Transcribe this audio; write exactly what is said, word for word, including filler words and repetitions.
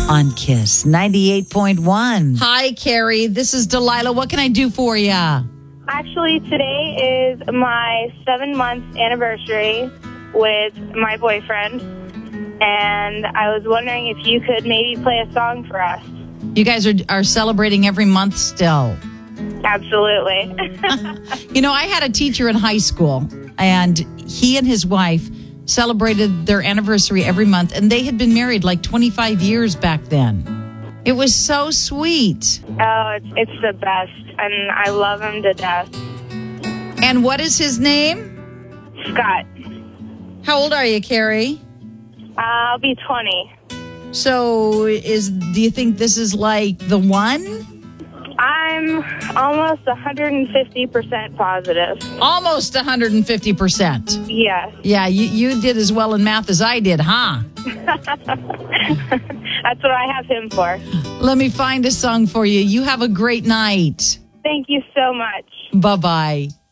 on Kiss ninety-eight point one. Hi, Carrie. This is Delilah. What can I do for you? Actually, today is my seven-month anniversary with my boyfriend, and I was wondering if you could maybe play a song for us. You guys are, are celebrating every month still. Absolutely. You know, I had a teacher in high school, and he and his wife celebrated their anniversary every month, and they had been married like twenty-five years back then. It was so sweet. Oh, it's, it's the best, and I love him to death. And what is his name? Scott. How old are you, Carrie? Uh, I'll be twenty. So, is do you think this is like the one? I'm almost one hundred fifty percent positive. Almost one hundred fifty percent. Yes. Yeah, you, you did as well in math as I did, huh? That's what I have him for. Let me find a song for you. You have a great night. Thank you so much. Bye-bye.